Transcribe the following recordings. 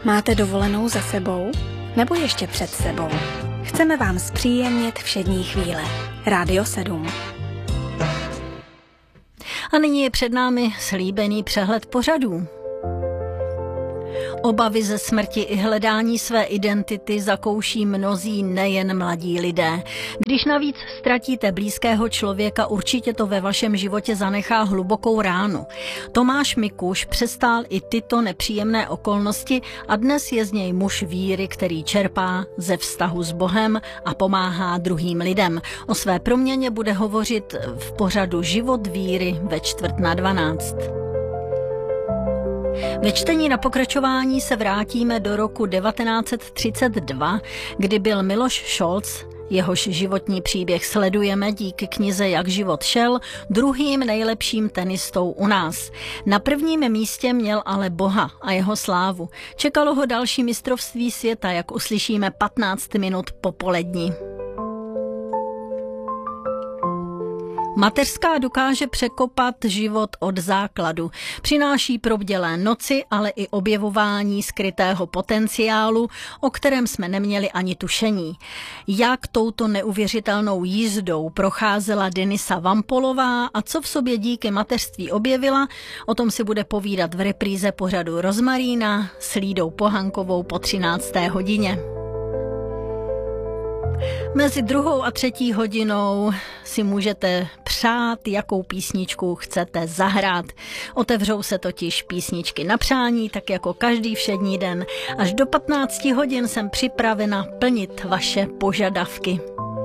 Máte dovolenou za sebou? Nebo ještě před sebou? Chceme vám zpříjemnit všední chvíle. Rádio 7. A nyní je před námi slíbený přehled pořadů. Obavy ze smrti i hledání své identity zakouší mnozí, nejen mladí lidé. Když navíc ztratíte blízkého člověka, určitě to ve vašem životě zanechá hlubokou ránu. Tomáš Mikuš přestál i tyto nepříjemné okolnosti a dnes je z něj muž víry, který čerpá ze vztahu s Bohem a pomáhá druhým lidem. O své proměně bude hovořit v pořadu Život víry ve 11:45. Ve čtení na pokračování se vrátíme do roku 1932, kdy byl Miloš Šolc, jehož životní příběh sledujeme díky knize Jak život šel, druhým nejlepším tenistou u nás. Na prvním místě měl ale Boha a jeho slávu. Čekalo ho další mistrovství světa, jak uslyšíme 15 minut po polední. Mateřská dokáže překopat život od základu. Přináší probdělé noci, ale i objevování skrytého potenciálu, o kterém jsme neměli ani tušení. Jak touto neuvěřitelnou jízdou procházela Denisa Vampolová a co v sobě díky mateřství objevila, o tom si bude povídat v repríze pořadu Rozmarína s Lídou Pohankovou po 13. hodině. Mezi 2. a 3. hodinou si můžete přát, jakou písničku chcete zahrát. Otevřou se totiž písničky na přání, tak jako každý všední den. Až do 15 hodin jsem připravena plnit vaše požadavky.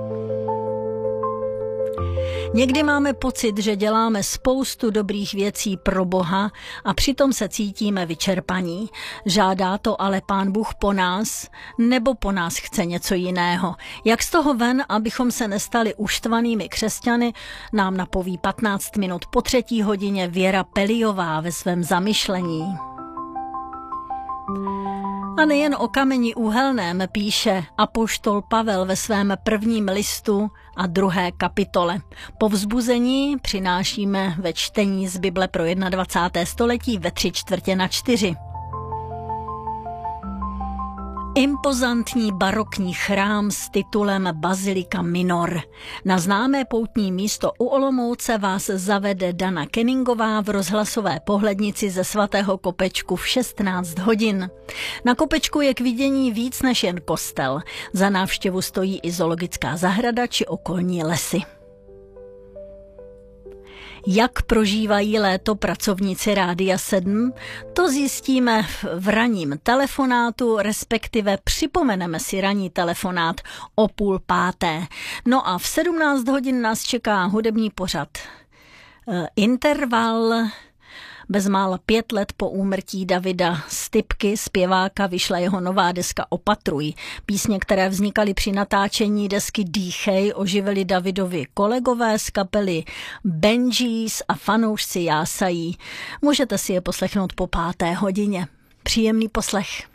Někdy máme pocit, že děláme spoustu dobrých věcí pro Boha a přitom se cítíme vyčerpaní. Žádá to ale Pán Bůh po nás, nebo po nás chce něco jiného. Jak z toho ven, abychom se nestali uštvanými křesťany, nám napoví 15 minut po 3. hodině Věra Peliová ve svém zamyšlení. A nejen o kameni úhelném píše apoštol Pavel ve svém 1. listu a 2. kapitole. Povzbuzení přinášíme ve čtení z Bible pro 21. století ve 3/4. Impozantní barokní chrám s titulem Bazilika Minor. Na známé poutní místo u Olomouce vás zavede Dana Kenningová v rozhlasové pohlednici ze Svatého Kopečku v 16 hodin. Na Kopečku je k vidění víc než jen kostel. Za návštěvu stojí i zoologická zahrada či okolní lesy. Jak prožívají léto pracovníci Rádia 7? To zjistíme v ranním telefonátu, respektive připomeneme si ranní telefonát o 4:30. No a v 17 hodin nás čeká hudební pořad Interval. Bezmála 5 let po úmrtí Davida Stypky, zpěváka, vyšla jeho nová deska Opatruj. Písně, které vznikaly při natáčení desky Dýchej, oživili Davidovi kolegové z kapely Benjis a fanoušci jásají. Můžete si je poslechnout po 5. hodině. Příjemný poslech.